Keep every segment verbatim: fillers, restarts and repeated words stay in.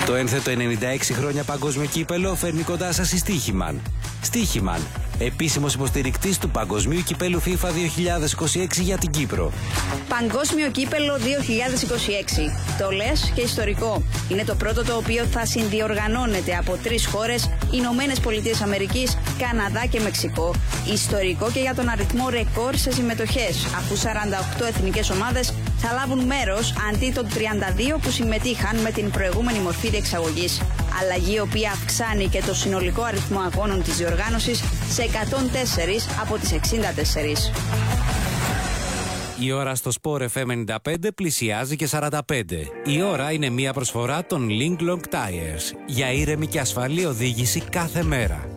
Το ένθετο ενενήντα έξι χρόνια παγκόσμιο κύπελο φέρνει κοντά σας η Στοίχημαν. Στοίχημαν, επίσημος υποστηρικτής του Παγκοσμίου Κυπέλου FIFA δύο χιλιάδες είκοσι έξι για την Κύπρο. Παγκόσμιο Κύπελο δύο χιλιάδες είκοσι έξι. Το λες και ιστορικό. Είναι το πρώτο το οποίο θα συνδιοργανώνεται από τρεις χώρες, Ηνωμένες Πολιτείες Αμερικής, Καναδά και Μεξικό. Ιστορικό και για τον αριθμό ρεκόρ σε συμμετοχές, αφού σαράντα οκτώ εθνικές ομάδες θα λάβουν μέρος αντί των τριάντα δύο που συμμετείχαν με την προηγούμενη μορφή διεξαγωγής. Αλλαγή η οποία αυξάνει και το συνολικό αριθμό αγώνων της διοργάνωσης σε εκατόν τέσσερα από τις εξήντα τέσσερα. Η ώρα στο Sport εφ εμ ενενήντα πέντε πλησιάζει και σαράντα πέντε. Η ώρα είναι μια προσφορά των Link Long Tires για ήρεμη και ασφαλή οδήγηση κάθε μέρα.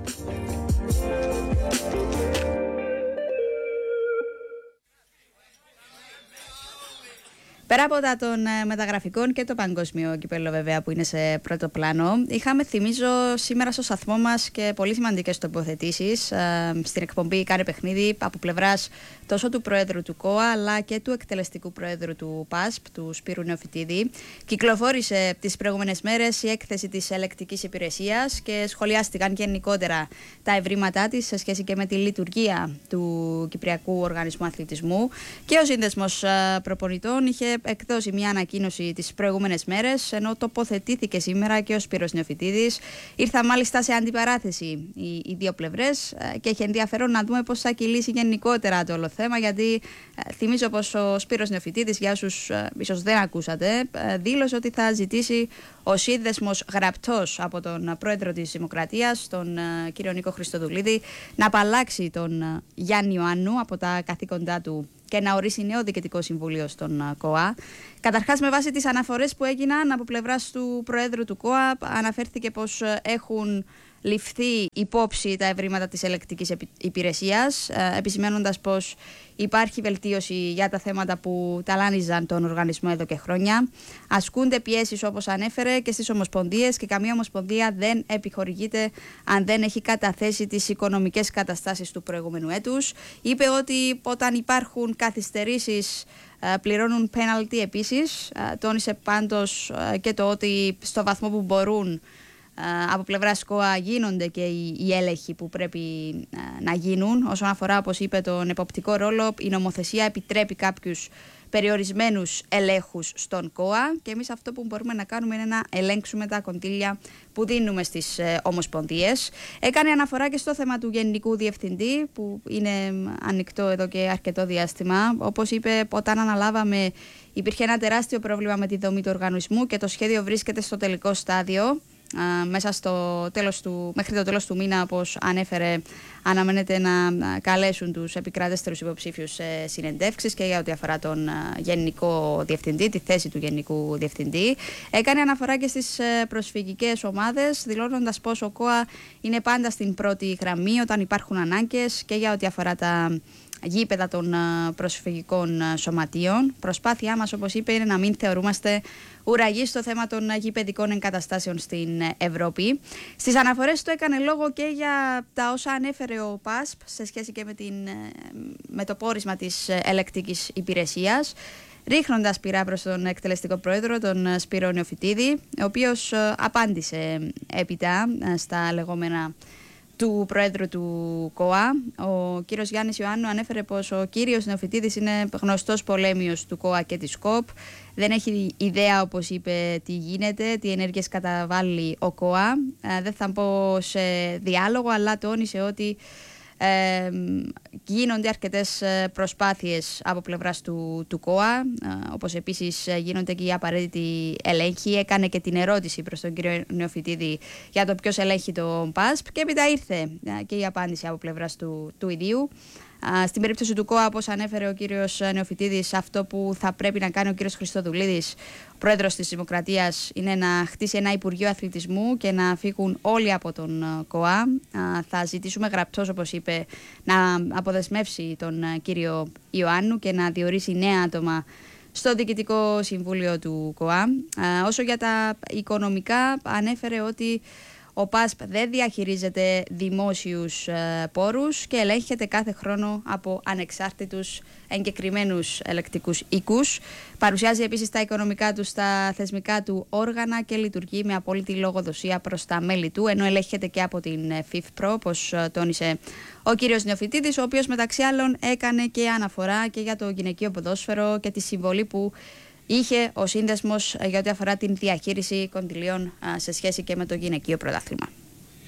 Πέρα από τα των μεταγραφικών και το παγκόσμιο κυπέλλο βέβαια που είναι σε πρώτο πλάνο, είχαμε, θυμίζω, σήμερα στο σταθμό μας και πολύ σημαντικές τοποθετήσεις ε, στην εκπομπή Κάνε Παιχνίδι από πλευράς τόσο του Προέδρου του ΚΟΑ αλλά και του εκτελεστικού Προέδρου του ΠΑΣΠ, του Σπύρου Νεοφυτίδη. Κυκλοφόρησε τις προηγούμενες μέρες η έκθεση της ελεκτικής υπηρεσίας και σχολιάστηκαν γενικότερα τα ευρήματά της σε σχέση και με τη λειτουργία του Κυπριακού Οργανισμού Αθλητισμού. Και ο Σύνδεσμος Προπονητών είχε εκδώσει μια ανακοίνωση τις προηγούμενες μέρες, ενώ τοποθετήθηκε σήμερα και ο Σπύρος Νεοφυτίδης. Ήρθαν μάλιστα σε αντιπαράθεση οι, οι δύο πλευρές και έχει ενδιαφέρον να δούμε πώς θα κυλήσει γενικότερα το όλο θέμα, γιατί ε, θυμίζω πως ο Σπύρος Νεοφυτίδης, για όσους ε, ίσως δεν ακούσατε, ε, δήλωσε ότι θα ζητήσει ο Σύνδεσμος γραπτός από τον Πρόεδρο της Δημοκρατίας, τον ε, κύριο Νίκο Χριστοδουλίδη, να απαλλάξει τον ε, Γιάννη Ιωάννου από τα καθήκοντά του και να ορίσει νέο διοικητικό συμβούλιο στον ΚΟΑ. Καταρχάς, με βάση τις αναφορές που έγιναν από πλευράς του Προέδρου του ΚΟΑ, αναφέρθηκε πως έχουν ληφθεί υπόψη τα ευρήματα της ελεκτικής υπηρεσίας, επισημαίνοντας πως υπάρχει βελτίωση για τα θέματα που ταλάνιζαν τον οργανισμό εδώ και χρόνια. Ασκούνται πιέσεις, όπως ανέφερε, και στις ομοσπονδίες και καμία ομοσπονδία δεν επιχορηγείται αν δεν έχει καταθέσει τις οικονομικές καταστάσεις του προηγούμενου έτους. Είπε ότι όταν υπάρχουν καθυστερήσεις πληρώνουν πέναλτι επίσης. Τόνισε πάντως και το ότι στο βαθμό που μπορούν από πλευράς ΚΟΑ γίνονται και οι, οι έλεγχοι που πρέπει να γίνουν. Όσον αφορά, όπως είπε, τον εποπτικό ρόλο, η νομοθεσία επιτρέπει κάποιους περιορισμένους ελέγχους στον ΚΟΑ και εμείς αυτό που μπορούμε να κάνουμε είναι να ελέγξουμε τα κονδύλια που δίνουμε στις ε, ομοσπονδίες. Έκανε αναφορά και στο θέμα του Γενικού Διευθυντή, που είναι ανοιχτό εδώ και αρκετό διάστημα. Όπως είπε, όταν αναλάβαμε υπήρχε ένα τεράστιο πρόβλημα με τη δομή του οργανισμού και το σχέδιο βρίσκεται στο τελικό στάδιο. Uh, μέσα στο τέλος του, μέχρι το τέλος του μήνα, όπως ανέφερε, αναμένεται να καλέσουν τους επικράτεστερους υποψήφιους σε συνεντεύξεις και για ό,τι αφορά τον uh, Γενικό Διευθυντή, τη θέση του Γενικού Διευθυντή. Έκανε αναφορά και στις uh, προσφυγικές ομάδες, δηλώνοντας πως ο ΚΟΑ είναι πάντα στην πρώτη γραμμή όταν υπάρχουν ανάγκες και για ό,τι αφορά τα γήπεδα των προσφυγικών σωματείων. Προσπάθειά μας, όπως είπε, είναι να μην θεωρούμαστε ουραγοί στο θέμα των γηπεδικών εγκαταστάσεων στην Ευρώπη. Στις αναφορές του έκανε λόγο και για τα όσα ανέφερε ο ΠΑΣΠ σε σχέση και με, την, με το πόρισμα της ελεκτικής υπηρεσίας, ρίχνοντας πειρά προς τον εκτελεστικό πρόεδρο, τον Σπύρο Νεοφυτίδη, ο οποίος απάντησε έπειτα στα λεγόμενα του Προέδρου του ΚΟΑ. Ο κύριος Γιάννης Ιωάννου ανέφερε πως ο κύριος Νεοφυτίδης είναι γνωστός πολέμιος του ΚΟΑ και της ΚΟΠ. Δεν έχει ιδέα, όπως είπε, τι γίνεται, τι ενέργειες καταβάλει ο ΚΟΑ. Ε, δεν θα μπω σε διάλογο, αλλά τόνισε ότι Ε, γίνονται αρκετές προσπάθειες από πλευράς του, του ΚΟΑ, ε, όπως επίσης γίνονται και οι απαραίτητοι ελέγχοι. Έκανε και την ερώτηση προς τον κύριο Νεοφυτίδη για το ποιος ελέγχει το ΠΑΣΠ και έπειτα ήρθε ε, και η απάντηση από πλευράς του, του ιδίου. Uh, στην περίπτωση του ΚΟΑ, όπως ανέφερε ο κύριος Νεοφυτίδης, αυτό που θα πρέπει να κάνει ο κύριος Χριστοδουλίδης, πρόεδρος της Δημοκρατίας, είναι να χτίσει ένα Υπουργείο Αθλητισμού και να φύγουν όλοι από τον ΚΟΑ. Uh, θα ζητήσουμε γραπτός, όπως είπε, να αποδεσμεύσει τον uh, κύριο Ιωάννου και να διορίσει νέα άτομα στο Διοικητικό Συμβούλιο του ΚΟΑ. Uh, όσο για τα οικονομικά, ανέφερε ότι Ο ΠΑΣΠ δεν διαχειρίζεται δημόσιους ε, πόρους και ελέγχεται κάθε χρόνο από ανεξάρτητους εγκεκριμένους ελεκτικούς οίκους. Παρουσιάζει επίσης τα οικονομικά του στα θεσμικά του όργανα και λειτουργεί με απόλυτη λογοδοσία προς τα μέλη του, ενώ ελέγχεται και από την ΦΙΦΠΡΟ, όπως τόνισε ο κύριος Νεοφυτίδης, ο οποίος μεταξύ άλλων έκανε και αναφορά και για το γυναικείο ποδόσφαιρο και τη συμβολή που είχε ο σύνδεσμος για ό,τι αφορά την διαχείριση κονδυλίων σε σχέση και με το γυναικείο πρωτάθλημα.